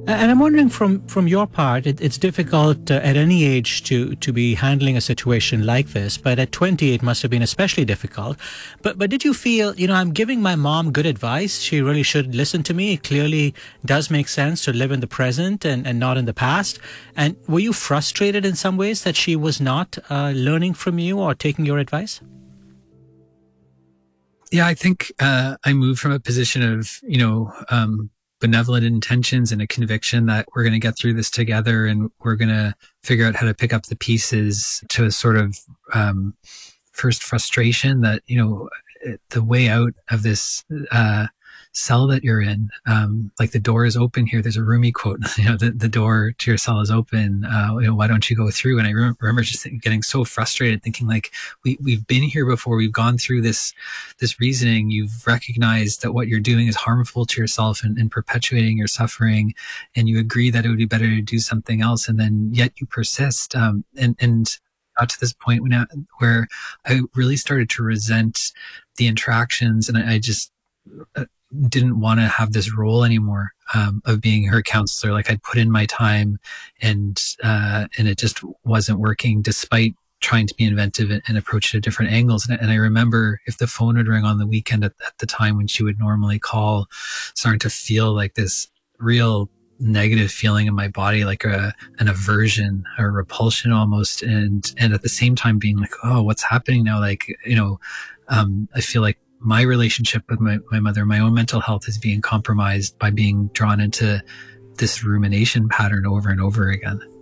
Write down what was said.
And I'm wondering, from your part, it's difficult at any age to be handling a situation like this. But at 20, it must have been especially difficult. But did you feel, I'm giving my mom good advice. She really should listen to me. It clearly does make sense to live in the present and not in the past. And were you frustrated in some ways that she was not learning from you or taking your advice? Yeah, I think I moved from a position of, benevolent intentions and a conviction that we're going to get through this together and we're going to figure out how to pick up the pieces, to a sort of first frustration that, the way out of this cell that you're in, like the door is open here. There's a Rumi quote, the door to your cell is open. Why don't you go through? And I remember just getting so frustrated, thinking like, we've been here before. We've gone through this reasoning. You've recognized that what you're doing is harmful to yourself and perpetuating your suffering. And you agree that it would be better to do something else. And then yet you persist. And got to this point where I really started to resent the interactions, and I just didn't want to have this role anymore of being her counselor. Like, I'd put in my time, and it just wasn't working, despite trying to be inventive and approach it at different angles. And I remember, if the phone would ring on the weekend at the time when she would normally call, starting to feel like this real negative feeling in my body, like an aversion or repulsion almost. And at the same time being like, oh, what's happening now? Like, I feel like my relationship with my mother, my own mental health is being compromised by being drawn into this rumination pattern over and over again.